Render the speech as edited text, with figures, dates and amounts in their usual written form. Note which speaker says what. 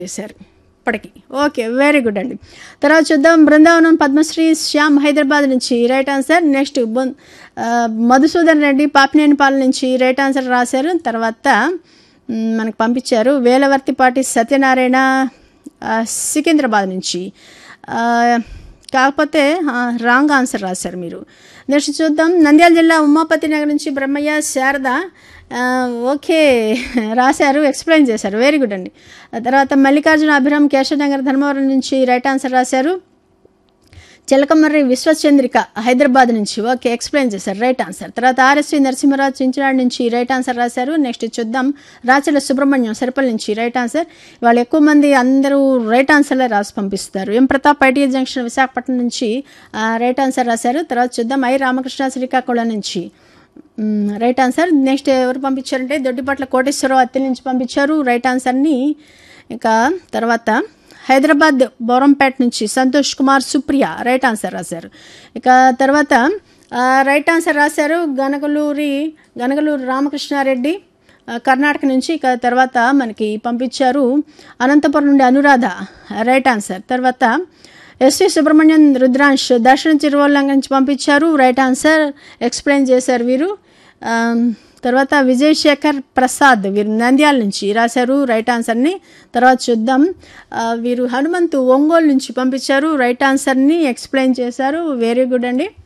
Speaker 1: చేశారు ఇప్పటికి. Okay, very good అండి. తర్వాత చూద్దాం. బృందావనం పద్మశ్రీ శ్యామ్ హైదరాబాద్ నుంచి right answer. Next Madhusudan Reddy Papinenipalem నుంచి రైట్ ఆన్సర్ రాశారు. తర్వాత మనకు పంపించారు వేలవర్తిపాటి సత్యనారాయణ సికింద్రాబాద్ నుంచి, కాకపోతే రాంగ్ ఆన్సర్ రాశారు మీరు. నెక్స్ట్ చూద్దాం. నంద్యాల జిల్లా ఉమాపతి నగర్ నుంచి బ్రహ్మయ్య శారద ఓకే రాశారు, ఎక్స్ప్లెయిన్ చేశారు, వెరీ గుడ్ అండి. తర్వాత మల్లికార్జున అభిరామ్ కేశవనగర్ ధర్మవరం నుంచి రైట్ ఆన్సర్ రాశారు. చిలకమర్రి విశ్వచంద్రిక హైదరాబాద్ నుంచి ఓకే, ఎక్స్ప్లెయిన్ చేశారు, రైట్ ఆన్సర్. తర్వాత ఆర్ఎస్వి నరసింహరాజు చించినాడు నుంచి రైట్ ఆన్సర్ రాశారు. నెక్స్ట్ చూద్దాం. రాచల సుబ్రహ్మణ్యం సరిపల్లి నుంచి రైట్ ఆన్సర్. వాళ్ళు ఎక్కువ మంది అందరూ రైట్ ఆన్సర్లే రాసి పంపిస్తారు. ఎం ప్రతాప్ ఐటీఐ జంక్షన్ విశాఖపట్నం నుంచి రైట్ ఆన్సర్ రాశారు. తర్వాత చూద్దాం. ఐ రామకృష్ణ శ్రీకాకుళం నుంచి రైట్ ఆన్సర్. నెక్స్ట్ ఎవరు పంపించారంటే దొడ్డిపట్ల కోటేశ్వరరావు అత్తిలి నుంచి పంపించారు రైట్ ఆన్సర్ని. ఇంకా తర్వాత హైదరాబాద్ బోరంపేట నుంచి సంతోష్ కుమార్ సుప్రియ రైట్ ఆన్సర్ రాశారు. ఇక తర్వాత రైట్ ఆన్సర్ రాశారు గనగలూరు రామకృష్ణారెడ్డి కర్ణాటక నుంచి. ఇక తర్వాత మనకి పంపించారు అనంతపురం నుండి అనురాధ రైట్ ఆన్సర్. తర్వాత ఎస్వి సుబ్రహ్మణ్యం రుద్రాంశ్ దర్శన చిరువల్లంక నుంచి పంపించారు రైట్ ఆన్సర్, ఎక్స్ప్లెయిన్ చేశారు వీరు. తర్వాత విజయ్ శేఖర్ ప్రసాద్ వీరు నంద్యాల నుంచి రాశారు రైట్ ఆన్సర్ని. తర్వాత చూద్దాం. వీరు హనుమంతు ఒంగోలు నుంచి పంపించారు రైట్ ఆన్సర్ని, ఎక్స్ప్లెయిన్ చేశారు, వెరీ గుడ్ అండి.